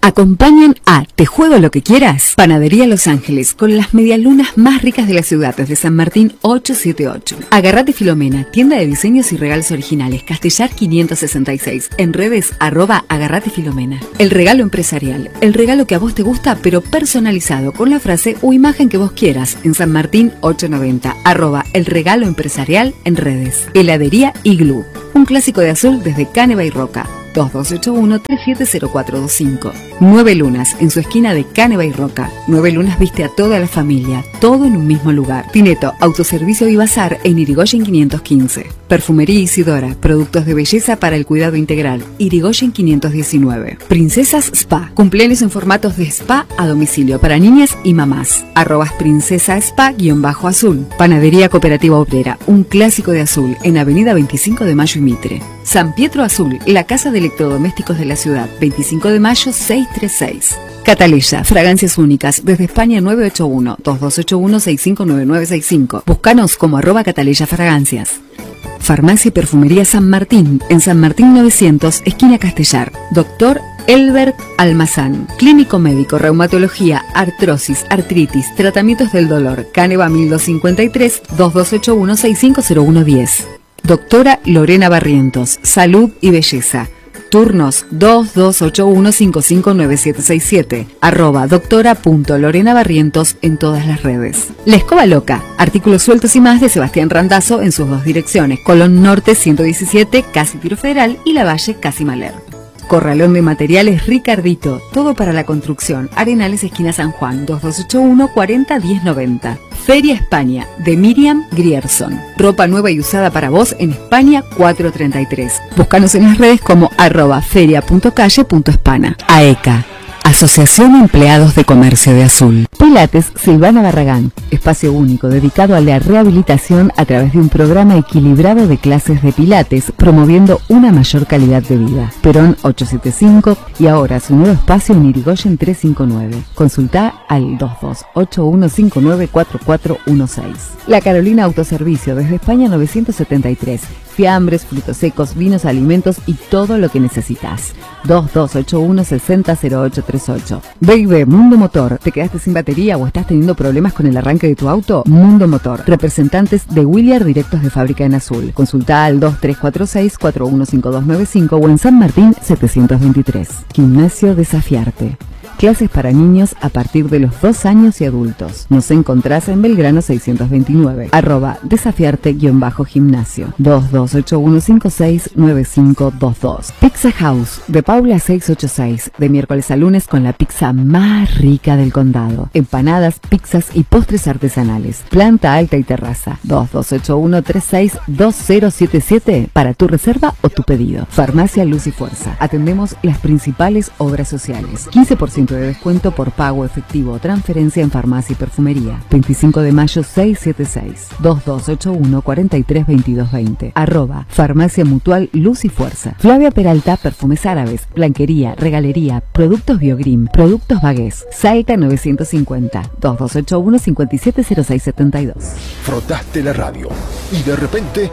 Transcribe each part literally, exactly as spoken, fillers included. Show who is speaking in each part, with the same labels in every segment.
Speaker 1: Acompañan a Te Juego Lo Que Quieras, Panadería Los Ángeles, con las medialunas más ricas de la ciudad desde San Martín ochocientos setenta y ocho. Agarrate Filomena, tienda de diseños y regalos originales, Castellar quinientos sesenta y seis, en redes arroba Agarrate Filomena. El Regalo Empresarial, el regalo que a vos te gusta pero personalizado con la frase o imagen que vos quieras, en San Martín ochocientos noventa, arroba El Regalo Empresarial en redes. Heladería Iglú, un clásico de azul desde Caneva y Roca. dos dos ocho uno, tres siete cero cuatro dos cinco. Nueve Lunas, en su esquina de Caneva y Roca. Nueve Lunas viste a toda la familia, todo en un mismo lugar. Tineto, Autoservicio y Bazar en Irigoyen quinientos quince. Perfumería Isidora, productos de belleza para el cuidado integral, Irigoyen quinientos diecinueve. Princesas Spa, cumpleaños en formatos de spa a domicilio para niñas y mamás. Arrobas Princesa Spa-Azul. Panadería Cooperativa Obrera, un clásico de azul, en Avenida veinticinco de Mayo y Mitre. San Pietro Azul, la casa de electrodomésticos de la ciudad, veinticinco de mayo seiscientos treinta y seis. Cataleya, fragancias únicas, desde España nueve ocho uno, dos dos ocho uno, seis cinco nueve nueve seis cinco. Búscanos como arroba Cataleya Fragancias. Farmacia y Perfumería San Martín, en San Martín novecientos, esquina Castellar. Doctor Elbert Almazán, clínico médico, reumatología, artrosis, artritis, tratamientos del dolor, Caneva mil doscientos cincuenta y tres, dos dos ocho uno, seis cinco cero uno diez. Doctora Lorena Barrientos, salud y belleza. Turnos dos dos ocho uno, cinco cinco nueve siete seis siete, arroba doctora punto Lorena Barrientos en todas las redes. La Escoba Loca, artículos sueltos y más de Sebastián Randazzo en sus dos direcciones, Colón Norte ciento diecisiete, casi Tiro Federal, y La Valle, casi Maler. Corralón de Materiales Ricardito, todo para la construcción, Arenales esquina San Juan, dos dos ocho uno, cuarenta, diez noventa. Feria España, de Miriam Grierson, ropa nueva y usada para vos en España cuatrocientos treinta y tres. Búscanos en las redes como arroba feria punto calle punto hispana. AECA, Asociación Empleados de Comercio de Azul. Pilates Silvana Barragán, espacio único dedicado a la rehabilitación a través de un programa equilibrado de clases de pilates, promoviendo una mayor calidad de vida. Perón ochocientos setenta y cinco y ahora su nuevo espacio en Irigoyen trescientos cincuenta y nueve. Consulta al dos dos ocho uno cinco nueve cuatro cuatro uno seis. La Carolina Autoservicio, desde España novecientos setenta y tres. Fiambres, frutos secos, vinos, alimentos y todo lo que necesitas. dos dos ocho uno, sesenta, cero ocho treinta y ocho. Baby Mundo Motor, ¿te quedaste sin batería o estás teniendo problemas con el arranque de tu auto? Mundo Motor, representantes de Williard directos de fábrica en azul. Consulta al dos tres cuatro seis, cuatro uno cinco dos nueve cinco o en San Martín setecientos veintitrés. Gimnasio Desafiarte. Clases para niños a partir de los dos años y adultos. Nos encontrás en Belgrano seiscientos veintinueve, arroba desafiarte-gimnasio, dos dos ocho uno cinco seis nueve cinco dos dos. Pizza House, de Paula seiscientos ochenta y seis, de miércoles a lunes con la pizza más rica del condado. Empanadas, pizzas y postres artesanales. Planta alta y terraza, dos dos ocho uno tres seis dos cero siete siete para tu reserva o tu pedido. Farmacia Luz y Fuerza, atendemos las principales obras sociales. quince por ciento de descuento por pago efectivo o transferencia en farmacia y perfumería. veinticinco de mayo seiscientos setenta y seis, dos dos ocho uno, cuarenta y tres, veintidós veinte. Arroba Farmacia Mutual Luz y Fuerza. Flavia Peralta, perfumes árabes, blanquería, regalería, productos Biogrim, productos Bagués. Salta novecientos cincuenta, dos dos ocho uno, cincuenta y siete cero seis setenta y dos.
Speaker 2: Frotaste la radio y de repente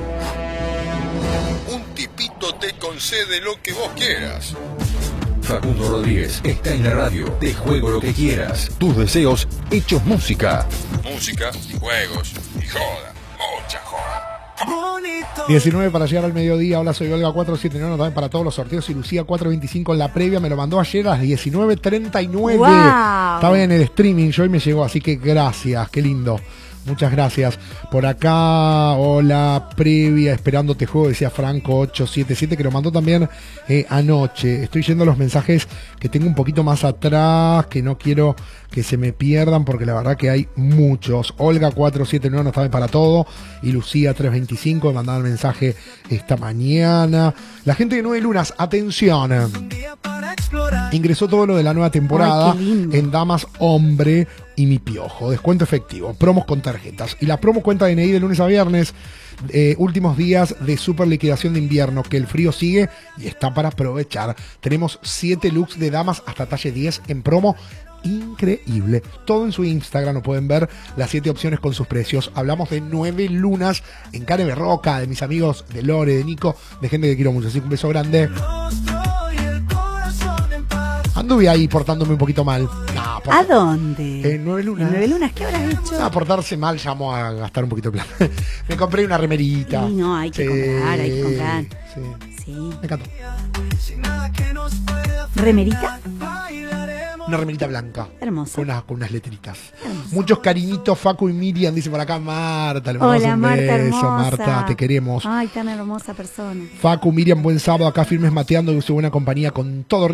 Speaker 2: un tipito te concede lo que vos quieras. Facundo Rodríguez está en la radio. Te juego lo que quieras. Tus deseos hechos música. Música y juegos y joda. Mucha joda.
Speaker 3: diecinueve para llegar al mediodía. Hola, soy Olga cuatrocientos setenta y nueve, también para todos los sorteos. Y Lucía cuatrocientos veinticinco en la previa. Me lo mandó ayer a las diecinueve treinta y nueve.
Speaker 4: Wow.
Speaker 3: Estaba en el streaming yo y me llegó, así que gracias, qué lindo. Muchas gracias. Por acá, hola, previa, esperando te juego, decía Franco ochocientos setenta y siete, que lo mandó también eh, anoche. Estoy yendo los mensajes que tengo un poquito más atrás, que no quiero que se me pierdan, porque la verdad que hay muchos. Olga cuatrocientos setenta y nueve, no está bien para todo. Y Lucía trescientos veinticinco, me mandaban el mensaje esta mañana. La gente de Nueve Lunas, atención. Ingresó todo lo de la nueva temporada. Ay, en Damas Hombre y Mi Piojo. Descuento efectivo, promos con tarjetas. Y la promo cuenta D N I de lunes a viernes. Eh, últimos días de super liquidación de invierno, que el frío sigue y está para aprovechar. Tenemos siete looks de damas hasta talle diez en promo. Increíble. Todo en su Instagram, lo pueden ver, las siete opciones con sus precios. Hablamos de Nueve Lunas en Caneva Roca, de mis amigos de Lore, de Nico, de gente que quiero mucho. Así que un beso grande. Anduve ahí portándome un poquito mal. No, por...
Speaker 4: ¿A dónde?
Speaker 3: En Nueve Lunas.
Speaker 4: ¿En Nueve Lunas? ¿Qué habrás hecho?
Speaker 3: No, portarse mal llamó a gastar un poquito de plata. Me compré una remerita.
Speaker 4: Sí, no, hay que
Speaker 3: Sí,
Speaker 4: comprar, hay que comprar.
Speaker 3: Sí.
Speaker 4: Sí.
Speaker 3: Me encantó.
Speaker 4: ¿Remerita?
Speaker 3: Una remerita blanca.
Speaker 4: Hermoso.
Speaker 3: Con, una, con unas letritas.
Speaker 4: Hermoso.
Speaker 3: Muchos cariñitos, Facu y Miriam, dice por acá Marta. Le mandamos
Speaker 4: Hola,
Speaker 3: un
Speaker 4: Marta,
Speaker 3: beso,
Speaker 4: hermosa.
Speaker 3: Marta, te queremos.
Speaker 4: Ay, tan hermosa persona.
Speaker 3: Facu, Miriam, buen sábado. Acá firmes mateando, que buena compañía con todo.